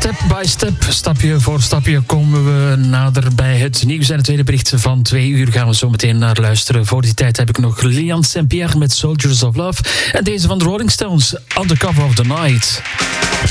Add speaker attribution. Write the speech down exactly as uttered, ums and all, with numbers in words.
Speaker 1: Step by step, stapje voor stapje komen we nader bij het nieuws. En het tweede bericht van twee uur gaan we zo meteen naar luisteren. Voor die tijd heb ik nog Lilian Saint Pierre met Soldiers of Love. En deze van de Rolling Stones, On the Cover of the Night.